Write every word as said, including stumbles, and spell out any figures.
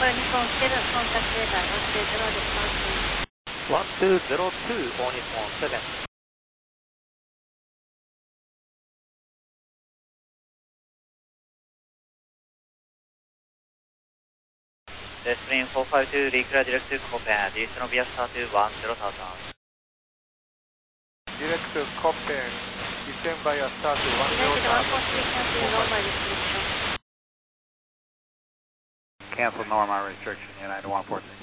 for Nippon seven, contact radar, one two zero departure. one two zero two, all Nippon seven. Destin four five two, declare direct to Copen, Eastern via star to one zero thousand. Direct to Copen, descend via star to one zero United one four three, cancel normal restriction. Cancel normal restriction, United one four three.